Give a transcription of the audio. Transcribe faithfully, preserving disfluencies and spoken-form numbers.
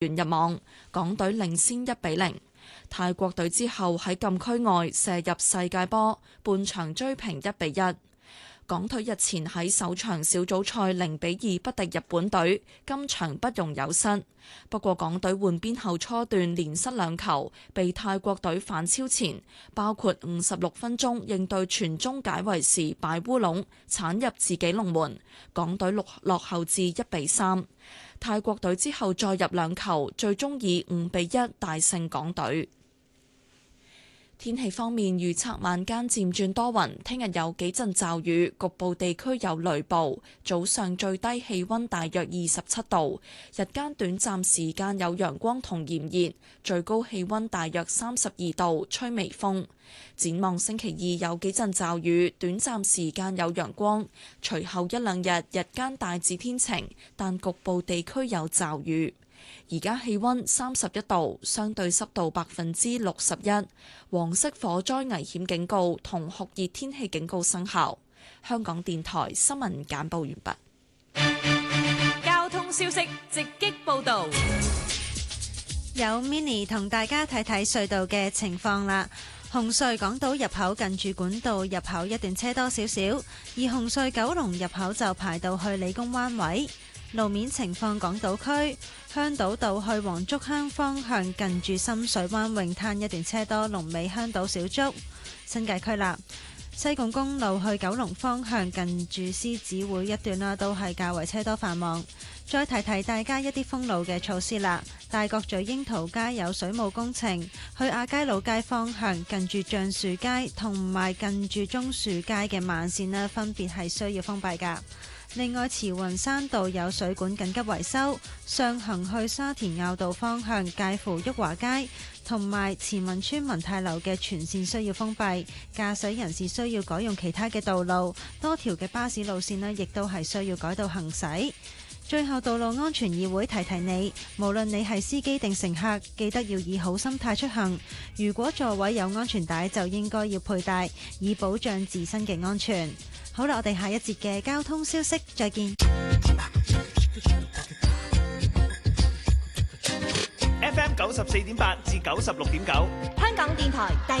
員入網，港隊領先一比零。泰國隊之後喺禁區外射入世界波，半場追平一比一。港隊日前喺首場小組賽零比二不敵日本隊，今場不容有失。不過港隊換邊後初段連失兩球，被泰國隊反超前，包括五十六分鐘應對傳中解圍時擺烏龍，鏟入自己龍門，港隊落落後至一比三。泰國隊之後再入兩球，最終以五比一大勝港隊。天氣方面預測晚間漸轉多雲，聽日有幾陣驟雨，局部地區有雷暴。早上最低氣溫大約二十七度，日間短暫時間有陽光同炎熱，最高氣溫大約三十二度，吹微風。展望星期二有幾陣驟雨，短暫時間有陽光，隨後一兩日日間大致天晴，但局部地區有驟雨。而家氣溫三十一度，相對濕度百分之六十一，黃色火災危險警告同酷熱天氣警告生效。香港電台新聞簡報完畢。交通消息直擊報道， 有 Mini 同大家睇睇隧道嘅情況啦。紅隧港島入口近住管道入口一段車多少少，而紅隧九龍入口就排到去理工灣位。路面情況，港島區香島道去黃竹坑方向近住深水灣泳灘一段車多，龍尾香島小築。新界區啦，西貢公路去九龍方向近住獅子會一段啦，都係較為車多繁忙。再提提大家一啲封路嘅措施啦，大角咀櫻桃街有水務工程，去亞皆老街方向近住橡樹街同埋近住棕樹街嘅慢線呢，分別係需要封閉㗎。另外，慈雲山道有水管緊急維修，上行去沙田坳道方向介乎裕華街同埋慈民村文泰樓嘅全線需要封閉，駕駛人士需要改用其他嘅道路，多條嘅巴士路線呢亦都係需要改道行駛。最後，道路安全議會提提你，無論你係司機定乘客，記得要以好心態出行。如果座位有安全帶，就應該要佩戴，以保障自身嘅安全。好啦，我哋下一節嘅交通消息再見。 F M 九十四點八至九十六點九， 香港電台第